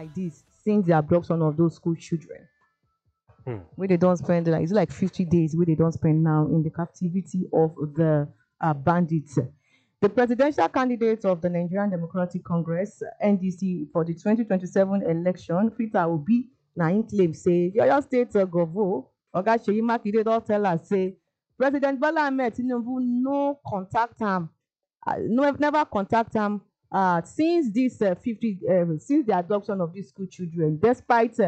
like this since the abduction of those school children. Where they don't spend like, it's like 50 days where they don't spend now in the captivity of the bandits. The presidential candidate of the Nigerian Democratic Congress (NDC) for the 2027 election, Peter Obi, now him claim say the Oyo State Govo Oga Seyi Makinde don tell us say President Bola Ahmed Tinubu no contact am, never contact am since this since the adoption of these school children, despite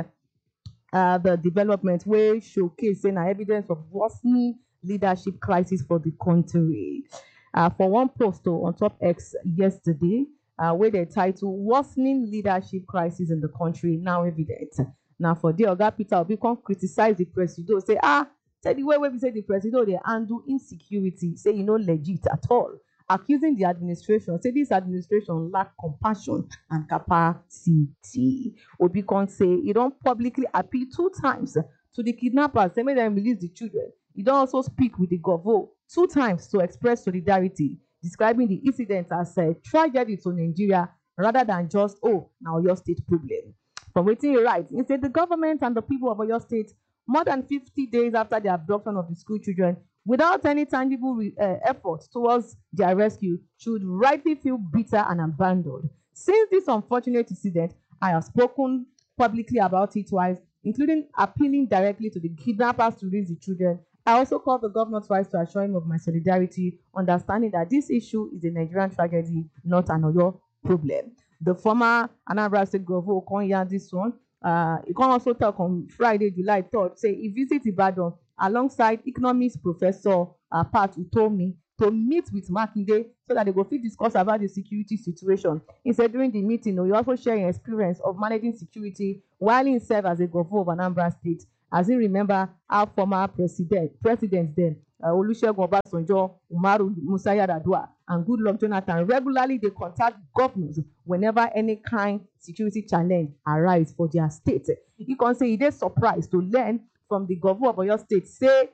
the development wey showcase say na evidence of worsening leadership crisis for the country. For one post on top X yesterday, where they title "Worsening Leadership Crisis in the Country Now Evident." Now, for the Oga Peter Obi come criticize the president, say say the way we say the president they handle insecurity, say legit at all, accusing the administration, say this administration lack compassion and capacity. Obi can say he don't publicly appeal 2 times to the kidnappers, say make them release the children. He don't also speak with the Govo 2 times to express solidarity, describing the incident as a tragedy to Nigeria rather than just now your state problem. From wetin he write, he said the government and the people of Oyo State, more than 50 days after the abduction of the school children, without any tangible effort towards their rescue, should rightly feel bitter and abandoned. Since this unfortunate incident, I have spoken publicly about it twice, including appealing directly to the kidnappers to release the children. I also called the governor twice to assure him of my solidarity, understanding that this issue is a Nigerian tragedy, not an Oyo problem. The former Anambra State Governor Okonya this one, he can also talk on Friday, July 3rd, say he visit Ibadan alongside economics professor Pat Utomi to meet with Makinde so that they go fit discuss about the security situation. He said during the meeting, he also sharing experience of managing security while he served as a governor of Anambra State. As he remember our former presidents then, Olusegun Obasanjo, Umaru Musa Yar'Adua, and Goodluck Jonathan regularly they contact governors whenever any kind security challenge arise for their state. You can say he dey surprised to learn from the governor of Oyo State say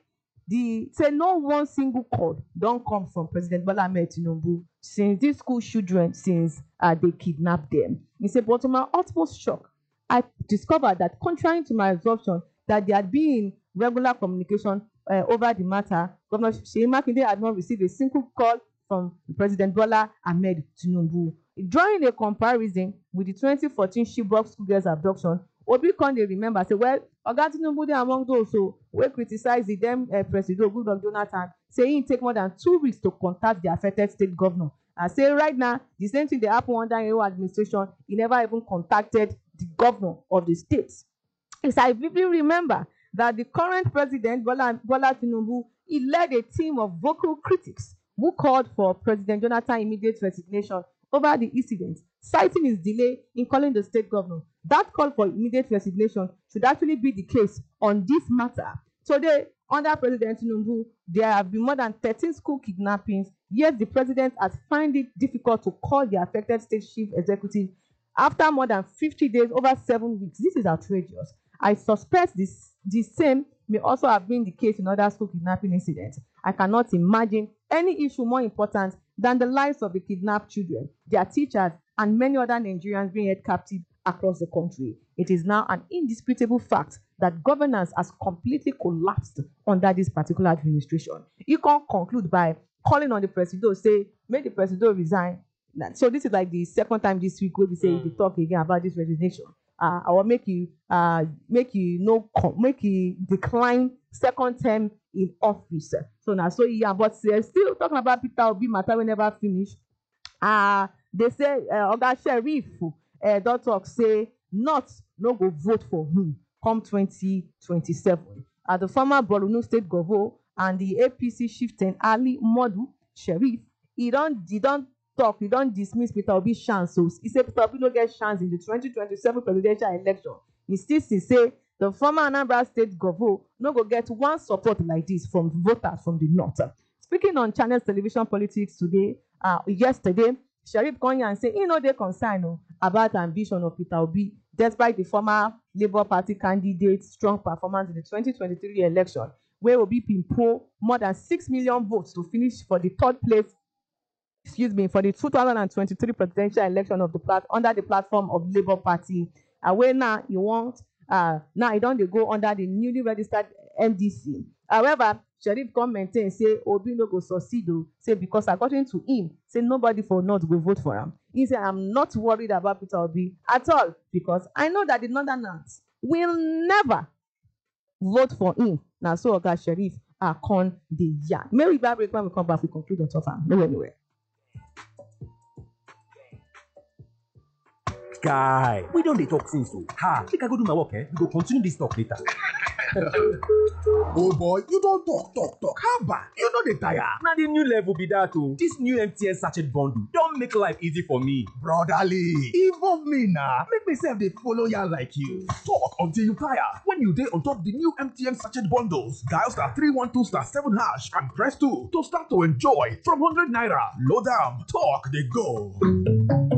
no one single call don't come from President Bola Ahmed Tinubu since these school children since they kidnapped them. He said, but to my utmost shock, I discovered that contrary to my assumption that there had been regular communication over the matter, Governor Seyi Makinde had not received a single call from President Bola Ahmed Tinubu. Drawing a comparison with the 2014 Chibok schoolgirls abduction, Obi can dey remember say, well, Oga Tinubu dey among those who criticize the then President Goodluck Jonathan, say he take more than 2 weeks to contact the affected state governor. I say right now, the same thing dey happen under your administration. He never even contacted the governor of the state. Yes, I vividly remember that the current president, Bola Tinubu, he led a team of vocal critics who called for President Jonathan's immediate resignation over the incident, citing his delay in calling the state governor. That call for immediate resignation should actually be the case on this matter. Today, under President Tinubu, there have been more than 13 school kidnappings, yet the president has found it difficult to call the affected state chief executive after more than 50 days, over 7 weeks. This is outrageous. I suspect the same may also have been the case in other school kidnapping incidents. I cannot imagine any issue more important than the lives of the kidnapped children, their teachers, and many other Nigerians being held captive across the country. It is now an indisputable fact that governance has completely collapsed under this particular administration. You can conclude by calling on the president, say, make the president resign. So this is like the second time this week where we say we talk again about this resignation. I will make you decline second term in office. So now, so yeah, but still talking about Peter Obi matter we never finish. They say Oga Sheriff don't talk say not no go vote for him come 2027. The former Borno State Governor and the APC chieftain Ali Modu Sheriff, he don't dismiss Peter Obi's chance. So he said Peter Obi no get chance in the 2027 presidential election. He still say the former Anambra State Governor no go get one support like this from voters from the north. Speaking on Channels Television Politics today, yesterday, Sheriff Konya say he no dey concerned about ambition of Peter Obi, despite the former Labour Party candidate's strong performance in the 2023 election, where Obi poll more than 6 million votes to finish for the third place. For the 2023 presidential election of under the platform of Labour Party. Where now you want now you don't go under the newly registered NDC. However, Sheriff come maintain say Obi no go succeed o, say because according to him, say nobody for North go vote for him. He say I'm not worried about Peter Obi at all because I know that the Northerners will never vote for him. Now so Oga Sheriff con the yarn. May we break when we come back, we conclude on top of no anywhere. Guy, we don't dey talk since so. Make I go do my work, we go continue this talk later. Oh boy, you don't talk. How about? You know the tire. Now the new level be that too. This new MTN sachet bundle don't make life easy for me. Brotherly, involve me now. Make me say they follow ya like you. Talk until you tire. When you dey on top the new MTN sachet bundles, dial *312*7# and press 2 to start to enjoy from 100 naira. Load am, talk they go.